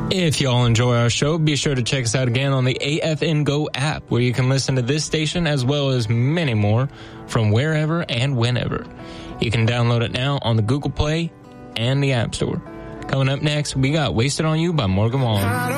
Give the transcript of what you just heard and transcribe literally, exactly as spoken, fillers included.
If y'all enjoy our show, be sure to check us out again on the A F N Go app, where you can listen to this station as well as many more from wherever and whenever. You can download it now on the Google Play and the App Store. Coming up next, we got Wasted on You by Morgan Wallen.